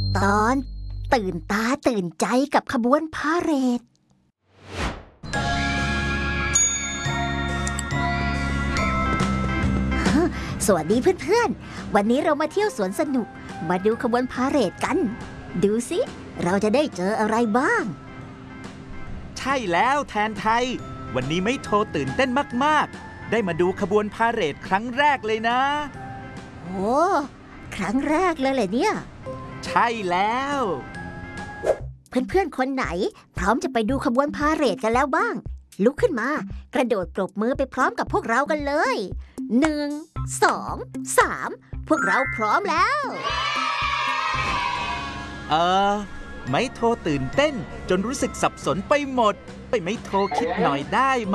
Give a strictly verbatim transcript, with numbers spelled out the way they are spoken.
ตอนตื่นตาตื่นใจกับขบวนพาเหรดสวัสดีเพื่อนๆวันนี้เรามาเที่ยวสวนสนุกมาดูขบวนพาเหรดกันดูสิเราจะได้เจออะไรบ้างใช่แล้วแทนไทยวันนี้ไม่โทรตื่นเต้นมากๆได้มาดูขบวนพาเหรดครั้งแรกเลยนะโอ้ครั้งแรกเลยเหรอเนี่ยใช่แล้วเพื่อนๆคนไหนพร้อมจะไปดูขบวนพาเหรดกันแล้วบ้างลุกขึ้นมากระโดดปรบมือไปพร้อมกับพวกเรากันเลยหนึ่งสองสามพวกเราพร้อมแล้วเออไม่โทรตื่นเต้นจนรู้สึกสับสนไปหมดไปไม่โทรคิดหน่อยได้ไหม